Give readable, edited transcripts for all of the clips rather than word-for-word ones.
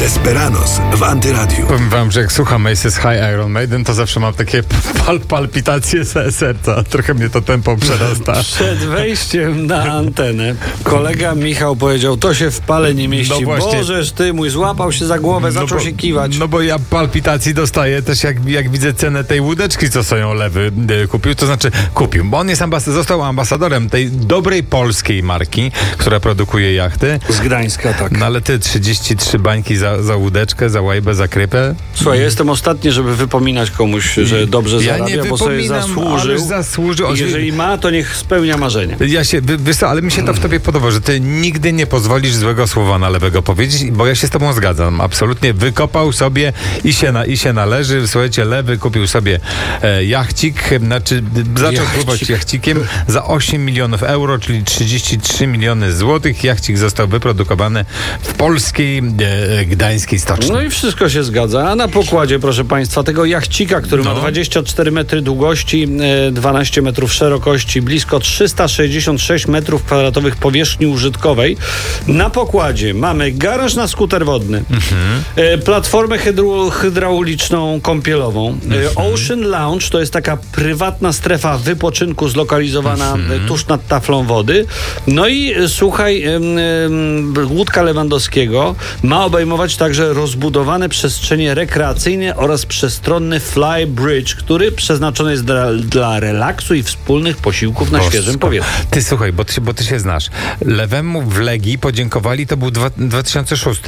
Desperados w Antyradiu. Powiem wam, że jak słucham Aces High Iron Maiden, to zawsze mam takie palpitacje serca. Trochę mnie to tempo przerasta. Przed wejściem na antenę kolega Michał powiedział, to się w pale nie mieści. No właśnie. Bożeż ty mój, złapał się za głowę, zaczął się kiwać. No bo ja palpitacji dostaję też jak widzę cenę tej łódeczki, co sobie ją Lewy kupił. To znaczy kupił, bo on jest został ambasadorem tej dobrej polskiej marki, która produkuje jachty. Z Gdańska, tak. No ale ty 33 bańki za łódeczkę, za łajbę, za krypę. Słuchaj, ja jestem ostatni, żeby wypominać komuś, że dobrze zarabia, bo sobie zasłużył. Jeżeli ma, to niech spełnia marzenie. Ja się, ale mi się to w tobie podoba, że ty nigdy nie pozwolisz złego słowa na Lewego powiedzieć, bo ja się z tobą zgadzam. Absolutnie wykopał sobie i się należy. Słuchajcie, Lewy kupił sobie jachcik, zaczął pływać jachcikiem za 8 milionów euro, czyli 33 miliony złotych. Jachcik został wyprodukowany w polskiej, gdańskiej stoczni. No i wszystko się zgadza. A na pokładzie, proszę państwa, tego jachcika, który ma 24 metry długości, 12 metrów szerokości, blisko 366 metrów kwadratowych powierzchni użytkowej. Na pokładzie mamy garaż na skuter wodny, platformę hydrauliczną kąpielową, Ocean Lounge, to jest taka prywatna strefa wypoczynku zlokalizowana tuż nad taflą wody. No i słuchaj, łódka Lewandowskiego ma obejmować także rozbudowane przestrzenie rekreacyjne oraz przestronny fly bridge, który przeznaczony jest dla relaksu i wspólnych posiłków na świeżym powietrzu. Ty słuchaj, bo ty się znasz. Lewemu w Legii podziękowali, to był 2006,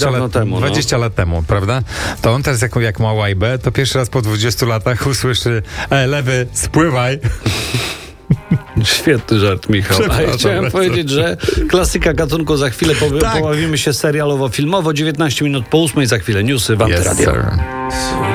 20 lat temu, prawda? To on teraz jak ma łajbę, to pierwszy raz po 20 latach usłyszy Lewy, spływaj. Świetny żart, Michał. A ja chciałem powiedzieć, że klasyka gatunku za chwilę pobawimy się serialowo-filmowo. 19 minut po 8, za chwilę newsy w Antyradiu.